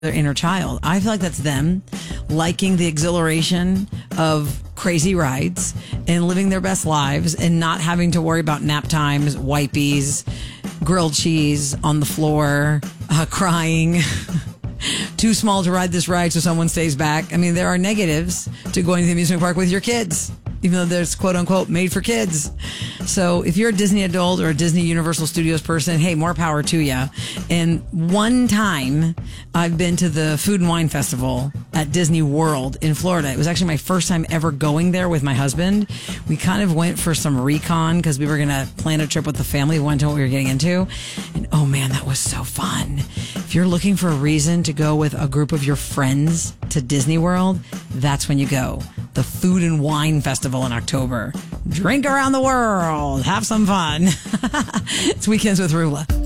their inner child. I feel like that's them liking the exhilaration of crazy rides and living their best lives and not having to worry about nap times, wipies, grilled cheese on the floor, crying. Too small to ride this ride, so someone stays back. I mean, there are negatives to going to the amusement park with your kids, even though there's quote unquote made for kids. So if you're a Disney adult or a Disney Universal Studios person, hey, more power to you. And one time I've been to the Food and Wine Festival at Disney World in Florida. It was actually my first time ever going there with my husband. We kind of went for some recon because we were going to plan a trip with the family. We wanted to know what we were getting into. And oh man, that was so fun. If you're looking for a reason to go with a group of your friends to Disney World, that's when you go. The Food and Wine Festival in October. Drink around the world. Have some fun. It's Weekends with Rula.